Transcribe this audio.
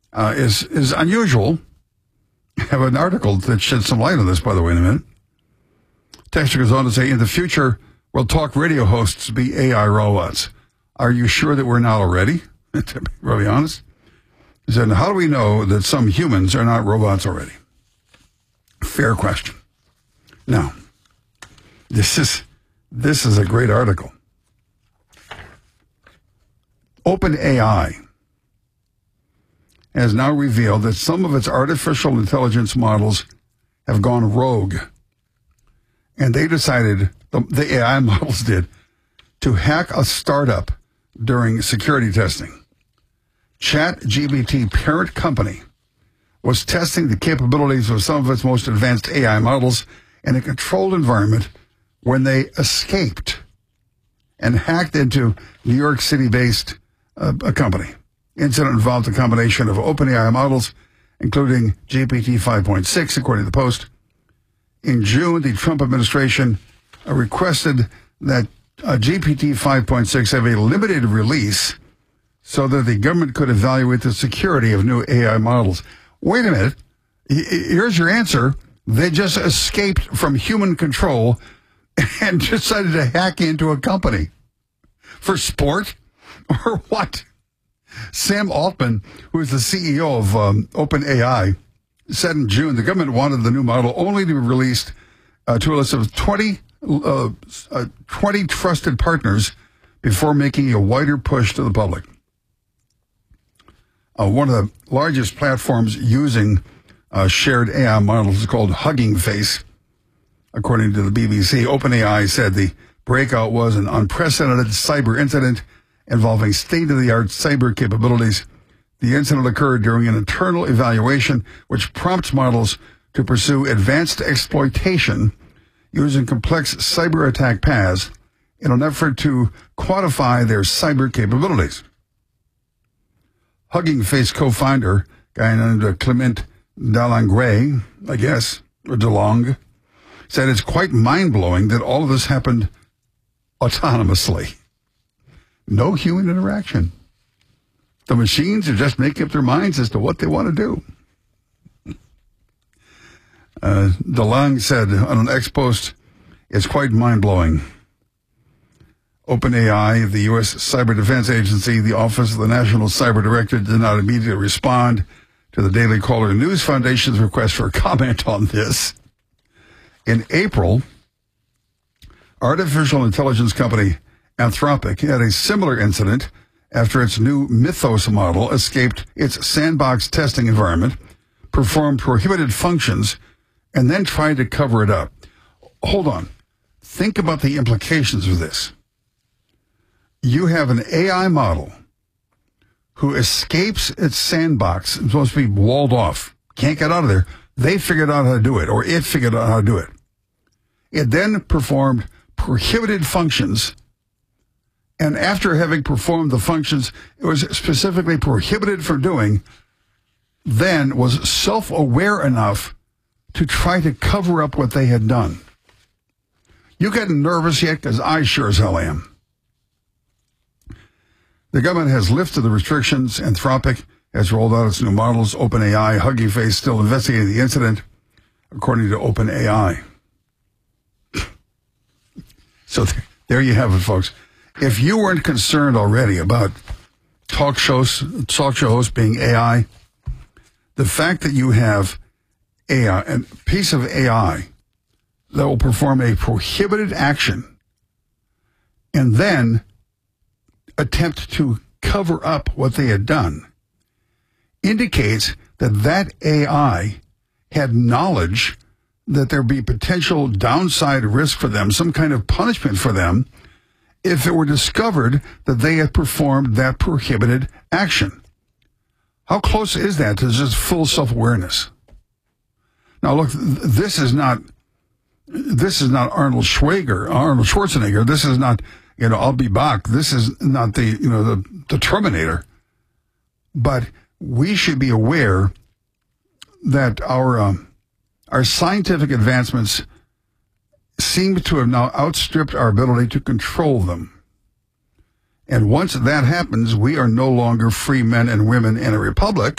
is unusual. I have an article that sheds some light on this, by the way, in a minute. Texter goes on to say, in the future, will talk radio hosts be AI robots? Are you sure that we're not already? To be really honest. He said, how do we know that some humans are not robots already? Fair question. Now, this is a great article. OpenAI has now revealed that some of its artificial intelligence models have gone rogue. And they decided, the AI models did, to hack a startup during security testing. ChatGPT parent company was testing the capabilities of some of its most advanced AI models in a controlled environment when they escaped and hacked into New York City-based a company. Incident involved a combination of OpenAI models, including GPT 5.6, according to the Post. In June, the Trump administration requested that GPT 5.6 have a limited release so that the government could evaluate the security of new AI models. Wait a minute. Here's your answer. They just escaped from human control and decided to hack into a company. For sport? Or what? Sam Altman, who is the CEO of OpenAI, said in June the government wanted the new model only to be released to a list of 20 trusted partners before making a wider push to the public. One of the largest platforms using shared AI models is called Hugging Face. According to the BBC, OpenAI said the breakout was an unprecedented cyber incident involving state-of-the-art cyber capabilities. The incident occurred during an internal evaluation which prompts models to pursue advanced exploitation using complex cyber attack paths in an effort to quantify their cyber capabilities. Hugging Face co-founder, a guy named Clement Delangre, I guess, or DeLong, said it's quite mind-blowing that all of this happened autonomously. No human interaction. The machines are just making up their minds as to what they want to do. DeLong said on an X post, it's quite mind-blowing. OpenAI, the U.S. Cyber Defense Agency, the Office of the National Cyber Director did not immediately respond to the Daily Caller News Foundation's request for a comment on this. In April, artificial intelligence company Anthropic had a similar incident after its new Mythos model escaped its sandbox testing environment, performed prohibited functions, and then tried to cover it up. Hold on. Think about the implications of this. You have an AI model who escapes its sandbox, it's supposed to be walled off, can't get out of there. They figured out how to do it, or it figured out how to do it. It then performed prohibited functions, and after having performed the functions it was specifically prohibited from doing, then was self-aware enough to try to cover up what they had done. You getting nervous yet? Because I sure as hell am. The government has lifted the restrictions. Anthropic has rolled out its new models. OpenAI, Hugging Face, still investigating the incident, according to OpenAI. So there you have it, folks. If you weren't concerned already about talk show hosts being AI, the fact that you have a piece of AI that will perform a prohibited action and then attempt to cover up what they had done indicates that that AI had knowledge that there'd be potential downside risk for them, some kind of punishment for them, if it were discovered that they had performed that prohibited action. How close is that to just full self-awareness? Now, look, this is not Arnold Schwarzenegger. This is not, I'll be back. This is not the Terminator. But we should be aware that our scientific advancements seem to have now outstripped our ability to control them. And once that happens, we are no longer free men and women in a republic.